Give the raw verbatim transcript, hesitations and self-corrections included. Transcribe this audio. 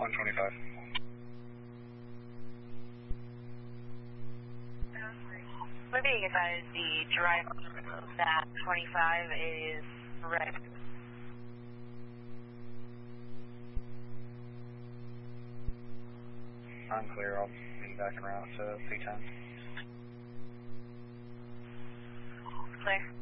one twenty-five. Let me advise the driver that twenty-five is red. I'm clear. I'll be back around to C ten. Clear.